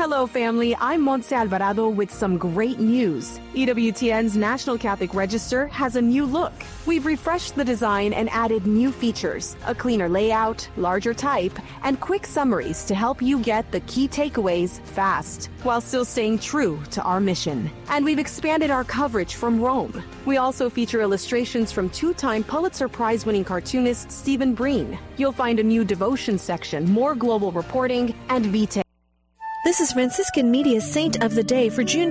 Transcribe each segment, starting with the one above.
Hello, family. I'm Montse Alvarado with some great news. EWTN's National Catholic Register has a new look. We've refreshed the design and added new features, a cleaner layout, larger type, and quick summaries to help you get the key takeaways fast, while still staying true to our mission. And we've expanded our coverage from Rome. We also feature illustrations from two-time Pulitzer Prize-winning cartoonist Stephen Breen. You'll find a new devotion section, more global reporting, and vitae. This is Franciscan Media's Saint of the Day for June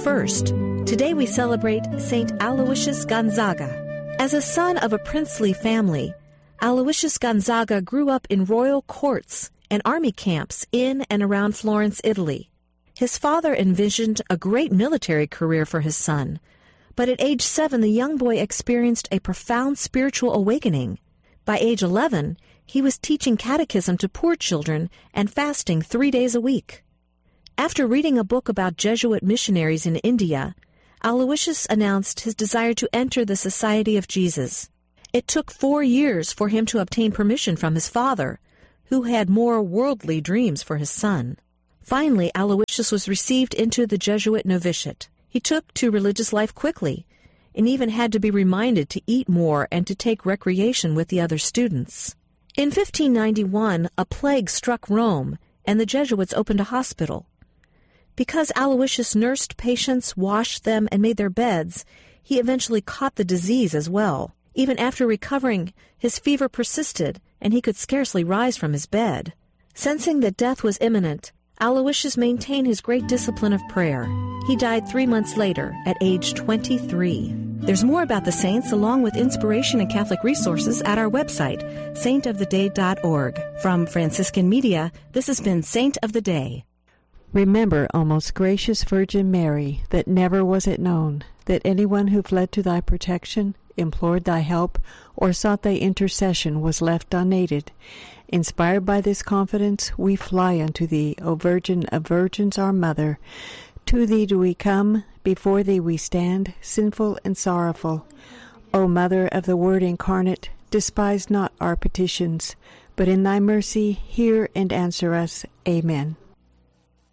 21st. Today we celebrate Saint Aloysius Gonzaga. As a son of a princely family, Aloysius Gonzaga grew up in royal courts and army camps in and around Florence, Italy. His father envisioned a great military career for his son, but at age 7 the young boy experienced a profound spiritual awakening. By age 11, he was teaching catechism to poor children and fasting 3 days a week. After reading a book about Jesuit missionaries in India, Aloysius announced his desire to enter the Society of Jesus. It took 4 years for him to obtain permission from his father, who had more worldly dreams for his son. Finally, Aloysius was received into the Jesuit novitiate. He took to religious life quickly, and even had to be reminded to eat more and to take recreation with the other students. In 1591, a plague struck Rome, and the Jesuits opened a hospital. Because Aloysius nursed patients, washed them, and made their beds, he eventually caught the disease as well. Even after recovering, his fever persisted, and he could scarcely rise from his bed. Sensing that death was imminent, Aloysius maintained his great discipline of prayer. He died 3 months later, at age 23. There's more about the saints, along with inspiration and Catholic resources, at our website, saintoftheday.org. From Franciscan Media, this has been Saint of the Day. Remember, O most gracious Virgin Mary, that never was it known that anyone who fled to thy protection, implored thy help, or sought thy intercession was left unaided. Inspired by this confidence, we fly unto thee, O Virgin of Virgins, our Mother. To thee do we come, before thee we stand, sinful and sorrowful. O Mother of the Word incarnate, despise not our petitions, but in thy mercy hear and answer us. Amen.